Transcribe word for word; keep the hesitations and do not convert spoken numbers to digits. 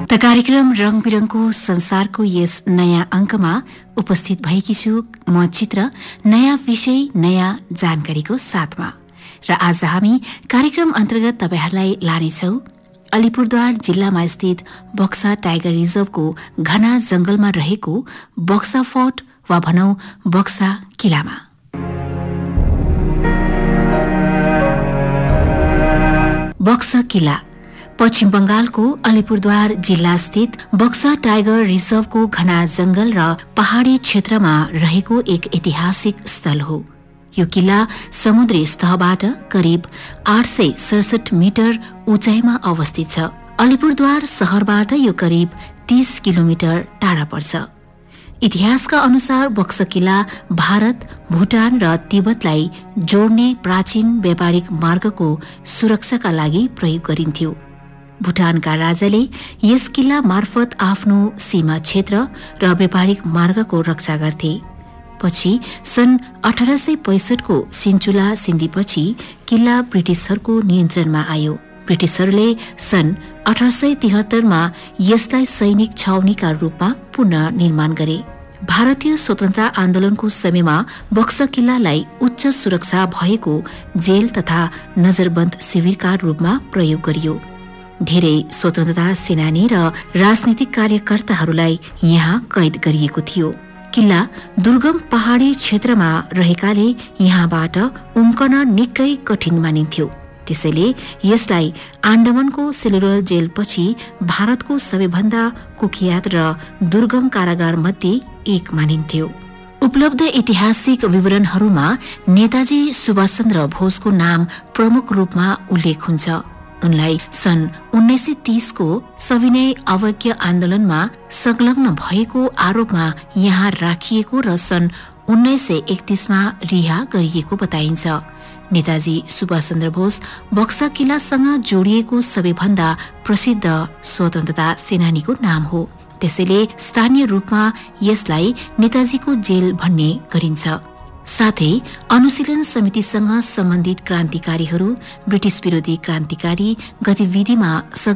त कार्यक्रम रंग बिरङको संसारको यस नयाँ अंकमा उपस्थित भएकी छु म चित्र, नयाँ विषय नयाँ जानकारीको साथमा। र आज हामी कार्यक्रम अन्तर्गत तपाईहरुलाई लानेछौ अलिपुरद्वार जिल्लामा स्थित बक्सा टाइगर रिजर्भको घना जंगलमा रहेको बक्सा फोर्ट वा भनौं बक्सा किलामा। बक्सा किला पश्चिम बंगालको अलिपुरद्वार जिल्ला स्थित बक्सा टाइगर रिजर्भको घना जंगल र पहाडी क्षेत्रमा रहेको एक ऐतिहासिक स्थल हो। यो किल्ला समुद्री सतहबाट करिब आठ सय सडसठ मिटर उचाइमा अवस्थित छ। अलिपुरद्वार शहरबाट यो करिब तीस किलोमिटर टाढा पर्छ। इतिहासका अनुसार बक्सा किल्ला भारत, भुटान र तिब्बतलाई जोड्ने प्राचीन व्यापारिक मार्गको सुरक्षाका लागि प्रयोग गरिन्थ्यो। भुटानका राजाले यस किल्ला मार्फत आफ्नो सीमा क्षेत्र र व्यापारिक मार्गको रक्षा गर्थे। पछि सन् अठार सय पैंसठ को सिन्चुला सिन्धीपछि किल्ला ब्रिटिसहरूको नियन्त्रणमा आयो। ब्रिटिसहरूले सन् अठार सय तिहत्तरमा यसलाई सैनिक छाउनीका रूपमा पुनः निर्माण गरे। भारतीय स्वतन्त्रता आन्दोलनको समयमा बक्सा किल्लालाई उच्च सुरक्षा भएको जेल तथा नजरबन्द शिविरका रूपमा प्रयोग गरियो। धेरै स्वतन्त्रता सेनानी र राजनीतिक कार्यकर्ताहरूलाई यहाँ कैद गरिएको थियो। किल्ला दुर्गम पहाडी क्षेत्रमा रहेकाले यहाँबाट उम्कन निकै कठिन मानिन्थ्यो। त्यसैले यसलाई आण्डमानको सेलुलर जेलपछि भारतको सबैभन्दा कुख्यात र दुर्गम कारागार मध्ये एक मानिन्थ्यो। उपलब्ध ऐतिहासिक विवरणहरूमा नेताजी सुभाषचन्द्र बोसको नाम प्रमुख रूपमा उल्लेख हुन्छ। उनलाई सन् उन्नाइस सय तीस को सविनय अवज्ञा आन्दोलनमा संलग्न भएको आरोपमा यहाँ राखिएको र सन् उन्नाइस सय एकतीस मा रिहा गरिएको बताइन्छ। नेताजी सुभाषचन्द्र बोस बक्सा किल्लासँग जोडिएको सबैभन्दा प्रसिद्ध स्वतन्त्रता सेनानीको नाम हो। त्यसैले स्थानीय रूपमा यसलाई नेताजीको जेल भन्ने गरिन्छ। साथै अनुशीलन समितिसँग सम्बन्धित क्रान्तिकारीहरू ब्रिटिस विरोधी क्रान्तिकारी गतिविधिमा